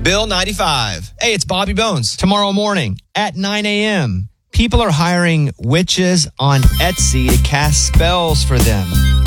Bill 95. Hey, it's Bobby Bones. Tomorrow morning at 9 a.m., people are hiring witches on Etsy to cast spells for them.